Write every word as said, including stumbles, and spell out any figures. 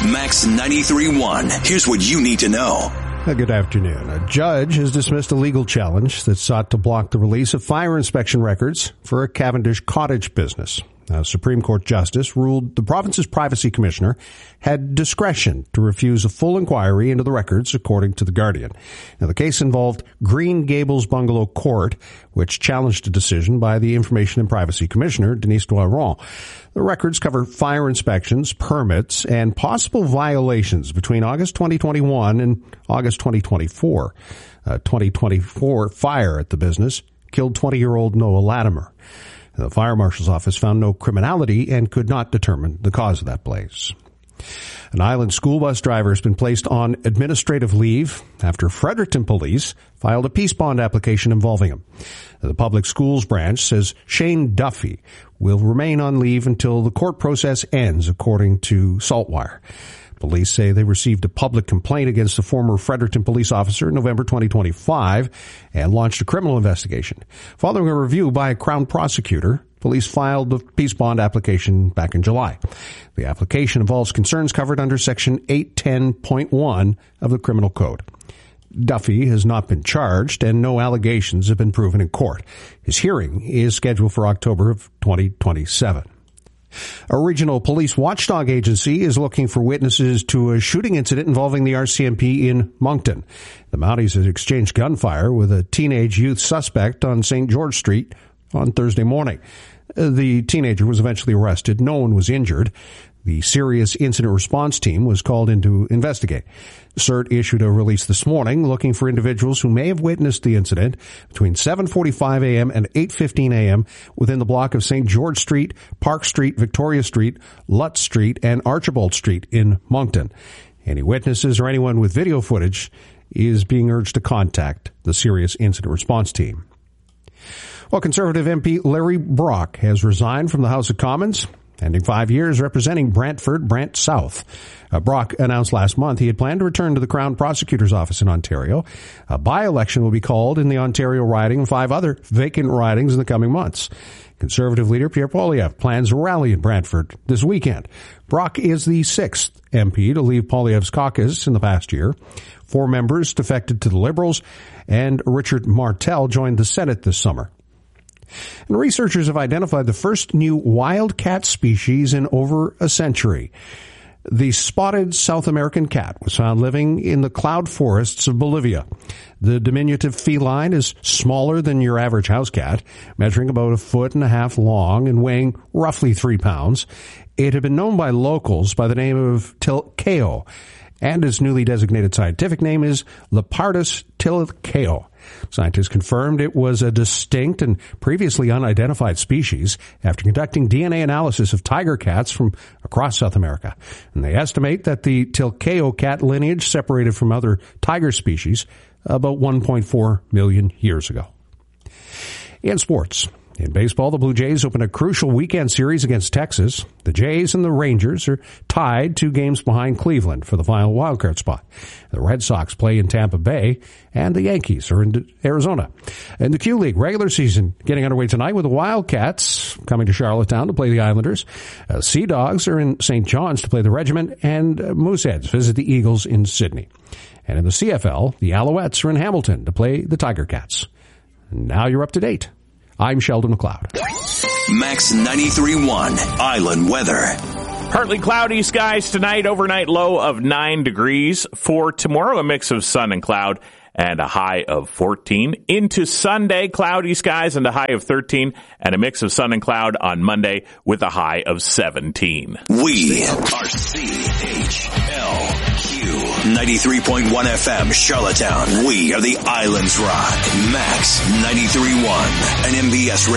Max ninety-three point one. Here's what you need to know. Good afternoon. A judge has dismissed a legal challenge that sought to block the release of fire inspection records for a Cavendish cottage business. A Supreme Court justice ruled the province's privacy commissioner had discretion to refuse a full inquiry into the records, according to The Guardian. Now, the case involved Green Gables Bungalow Court, which challenged a decision by the Information and Privacy Commissioner, Denise Doiron. The records cover fire inspections, permits, and possible violations between August twenty twenty-one and August twenty twenty-four. A twenty twenty-four fire at the business killed twenty-year-old Noah Latimer. The fire marshal's office found no criminality and could not determine the cause of that blaze. An Island school bus driver has been placed on administrative leave after Fredericton police filed a peace bond application involving him. The public schools branch says Shane Duffy will remain on leave until the court process ends, according to Saltwire. Police say they received a public complaint against a former Fredericton police officer in November twenty twenty-five and launched a criminal investigation. Following a review by a Crown prosecutor, police filed the peace bond application back in July. The application involves concerns covered under Section eight ten point one of the Criminal Code. Duffy has not been charged and no allegations have been proven in court. His hearing is scheduled for October of twenty twenty-seven. A regional police watchdog agency is looking for witnesses to a shooting incident involving the R C M P in Moncton. The Mounties had exchanged gunfire with a teenage youth suspect on Saint George Street on Thursday morning. The teenager was eventually arrested. No one was injured. The Serious Incident Response Team was called in to investigate. C I R T issued a release this morning looking for individuals who may have witnessed the incident between seven forty-five a.m. and eight fifteen a.m. within the block of Saint George Street, Park Street, Victoria Street, Lutz Street, and Archibald Street in Moncton. Any witnesses or anyone with video footage is being urged to contact the Serious Incident Response Team. Well, Conservative M P Larry Brock has resigned from the House of Commons, ending five years representing Brantford, Brant South. Uh, Brock announced last month he had planned to return to the Crown Prosecutor's Office in Ontario. A by-election will be called in the Ontario riding and five other vacant ridings in the coming months. Conservative leader Pierre Poilievre plans a rally in Brantford this weekend. Brock is the sixth M P to leave Poilievre's caucus in the past year. Four members defected to the Liberals, and Richard Martel joined the Senate this summer. And researchers have identified the first new wildcat species in over a century. The spotted South American cat was found living in the cloud forests of Bolivia. The diminutive feline is smaller than your average house cat, measuring about a foot and a half long and weighing roughly three pounds. It had been known by locals by the name of tilcao, and its newly designated scientific name is Leopardus tilcao. Scientists confirmed it was a distinct and previously unidentified species after conducting D N A analysis of tiger cats from across South America. And they estimate that the tilcao cat lineage separated from other tiger species about one point four million years ago. In sports, in baseball, the Blue Jays open a crucial weekend series against Texas. The Jays and the Rangers are tied two games behind Cleveland for the final wildcard spot. The Red Sox play in Tampa Bay, and the Yankees are in Arizona. In the Q League, regular season getting underway tonight with the Wildcats coming to Charlottetown to play the Islanders. Uh, Sea Dogs are in Saint John's to play the Regiment, and uh, Mooseheads visit the Eagles in Sydney. And in the C F L, the Alouettes are in Hamilton to play the Tiger Cats. And now you're up to date. I'm Sheldon McLeod. Max ninety-three point one Island weather. Partly cloudy skies tonight, overnight low of nine degrees. For tomorrow, a mix of sun and cloud and a high of fourteen. Into Sunday, cloudy skies and a high of thirteen, and a mix of sun and cloud on Monday with a high of seventeen. We are C H L Q ninety-three point one F M Charlottetown. We are the Islands Rock. Max ninety-three point one, an M B S